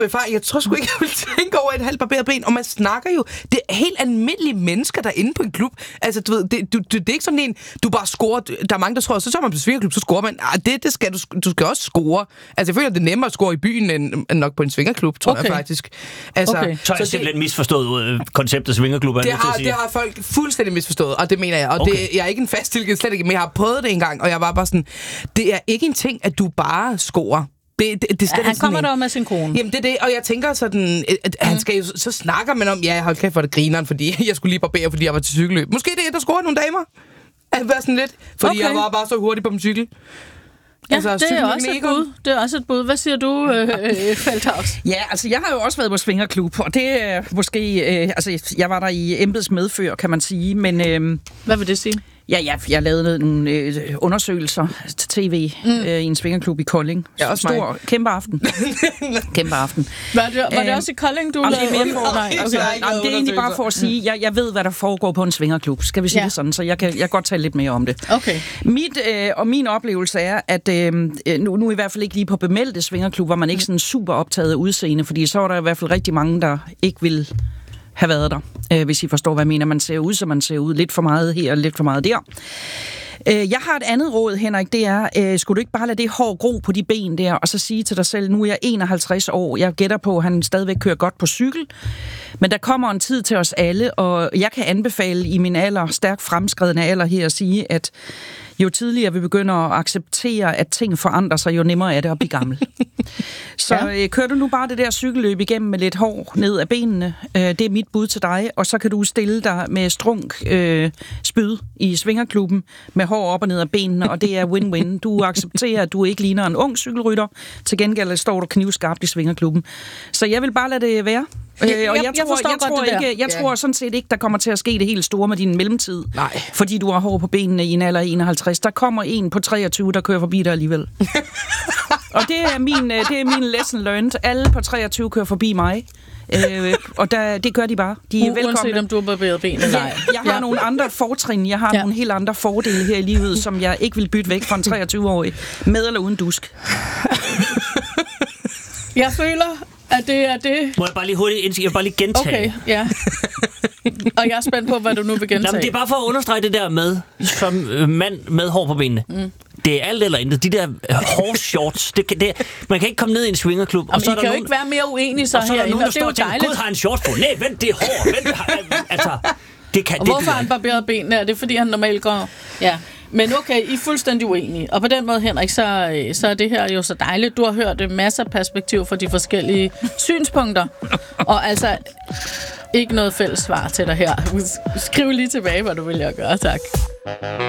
Jeg tror sgu ikke, jeg vil tænke over et halvt barberet ben. Og man snakker jo... Det er helt almindelige mennesker, der er inde på en klub. Altså, du ved, det er ikke sådan en... Du bare scorer... Der er mange, der tror, så tager man på svingerklub, så scorer man. Det skal du skal også score. Altså, jeg føler, det er nemmere at score i byen, end nok på en svingerklub, tror jeg faktisk. Altså, Så er jeg simpelthen misforstået konceptet svingerklub. Det har folk fuldstændig misforstået, og det mener jeg. Og jeg er ikke en fast tilgivet, slet ikke, men jeg har prøvet det engang, og jeg var bare sådan... Det er ikke en ting, at du bare scorer. Han kommer der med sin kone. Jamen, det er det, og jeg tænker sådan, at han skal jo, så snakker man om, hold kæft for det grineren, fordi jeg skulle lige barbere, fordi jeg var til cykelløb. Måske det er, der scorer nogle damer. At være sådan lidt, fordi jeg var bare så hurtig på min cykel. Ja, altså, det er også et bud. Det er også et bud. Hvad siger du, Feldhaus? Ja, altså jeg har jo også været på svingerklub, og det er måske... altså, jeg var der i embeds medfør, kan man sige, men... Hvad vil det sige? Ja, jeg lavede nogle undersøgelser til tv i en svingerklub i Kolding. Ja, også stor, kæmpe aften. Kæmpe aften. Var det også i Kolding, du lavede? Nej, det er egentlig bare for at sige, jeg ved, hvad der foregår på en svingerklub. Skal vi sige det sådan, så jeg kan godt tale lidt mere om det. Okay. Min oplevelse er, at nu i hvert fald ikke lige på bemeldte svingerklub, var man ikke sådan super optaget af udseende, fordi så var der i hvert fald rigtig mange, der ikke ville have været der, hvis I forstår, hvad jeg mener. Man ser ud, så man ser ud lidt for meget her og lidt for meget der. Jeg har et andet råd, Henrik, det er, skulle du ikke bare lade det hår gro på de ben der, og så sige til dig selv, nu er jeg 51 år, jeg gætter på, at han stadigvæk kører godt på cykel, men der kommer en tid til os alle, og jeg kan anbefale i min alder, stærkt fremskredende alder her, at sige, at jo tidligere vi begynder at acceptere, at ting forandrer sig, jo nemmere er det at blive gammel. Så kører du nu bare det der cykelløb igennem med lidt hår ned ad benene. Det er mit bud til dig. Og så kan du stille dig med strunk spyd i svingerklubben med hår op og ned ad benene, og det er win-win. Du accepterer, at du ikke ligner en ung cykelrytter. Til gengæld står du knivskarpt i svingerklubben. Så jeg vil bare lade det være. Og jeg tror sådan set ikke, der kommer til at ske det helt store med din mellemtid. Nej. Fordi du har hår på benene i en alder 51. Der kommer en på 23, der kører forbi dig alligevel. Og det er min lesson learned. Alle på 23 kører forbi mig. Og det gør de bare. De er velkomne. Uanset om du har barberet ben eller ej. Jeg har nogle andre fortrin. Jeg har nogle helt andre fordele her i livet, som jeg ikke vil bytte væk fra en 23-årig. Med eller uden dusk. Jeg føler, at det er det... Må jeg bare lige hurtigt jeg vil bare lige gentage? Okay, ja. Og jeg er spændt på, hvad du nu vil gentage. Jamen, det er bare for at understrege det der med, som mand med hår på benene. Det er alt eller intet. De der hårshorts, man kan ikke komme ned i en swingerklub. Og så I kan jo ikke være mere uenige så herinde, og nogen, det er jo dejligt. Gud har en shorts på. Nej, vent, det er hår. Altså, det kan, og det hvorfor har han barberet benene? Er det fordi, han normalt går... Ja. Men okay, I er fuldstændig uenige. Og på den måde, Henrik, så er det her jo så dejligt. Du har hørt masser af perspektiv fra de forskellige synspunkter. Og altså, ikke noget fælles svar til dig her. Skriv lige tilbage, hvad du vil gøre, tak.